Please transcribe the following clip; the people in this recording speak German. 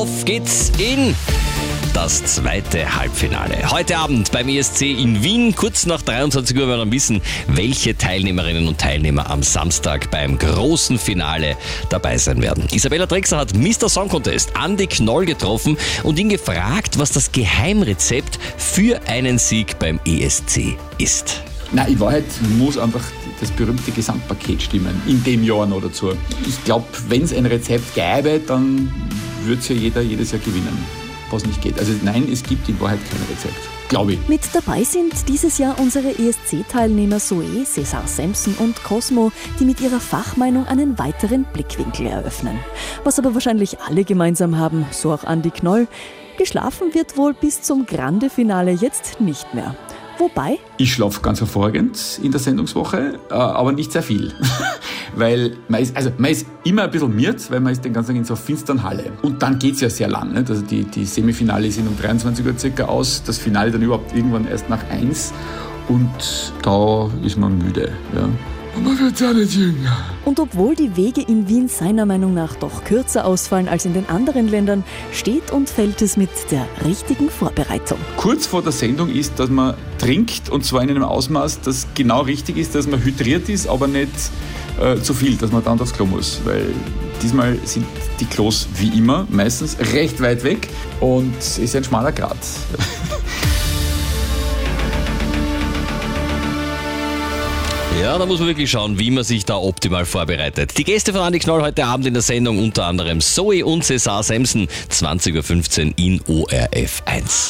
Auf geht's in das zweite Halbfinale. Heute Abend beim ESC in Wien. Kurz nach 23 Uhr werden wir wissen, welche Teilnehmerinnen und Teilnehmer am Samstag beim großen Finale dabei sein werden. Isabella Drexler hat Mr. Song Contest Andi Knoll getroffen und ihn gefragt, was das Geheimrezept für einen Sieg beim ESC ist. Nein, in Wahrheit muss einfach das berühmte Gesamtpaket stimmen, in dem Jahr noch dazu. Ich glaube, wenn es ein Rezept gäbe, dann würde es ja jeder jedes Jahr gewinnen, was nicht geht. Also nein, es gibt in Wahrheit kein Rezept, glaube ich. Mit dabei sind dieses Jahr unsere ESC-Teilnehmer Zoe, Cesar Sampson und Cosmo, die mit ihrer Fachmeinung einen weiteren Blickwinkel eröffnen. Was aber wahrscheinlich alle gemeinsam haben, so auch Andi Knoll, geschlafen wird wohl bis zum Grande-Finale jetzt nicht mehr. Wobei? Ich schlafe ganz hervorragend in der Sendungswoche, aber nicht sehr viel. Weil man ist immer ein bisschen miert, weil man ist den ganzen Tag in so einer finsteren Halle. Und dann geht es ja sehr lang. Nicht? Also die Semifinale sind um 23 Uhr circa aus, das Finale dann überhaupt irgendwann erst nach 1. Und da ist man müde. Ja. Und man wird ja nicht jünger. Und obwohl die Wege in Wien seiner Meinung nach doch kürzer ausfallen als in den anderen Ländern, steht und fällt es mit der richtigen Vorbereitung. Kurz vor der Sendung ist, dass man trinkt, und zwar in einem Ausmaß, das genau richtig ist, dass man hydriert ist, aber nicht zu viel, dass man dann aufs Klo muss. Weil diesmal sind die Klos wie immer meistens recht weit weg und es ist ein schmaler Grat. Ja, da muss man wirklich schauen, wie man sich da optimal vorbereitet. Die Gäste von Andi Knoll heute Abend in der Sendung, unter anderem Zoe und Cesar Sampson, 20.15 Uhr in ORF 1.